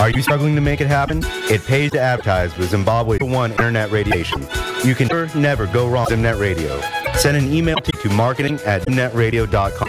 Are you struggling to make it happen? It pays to advertise with Zimbabwe's #1 internet radio station. You can never go wrong with Zimnet Radio. Send an email to marketing@zimnetradio.com.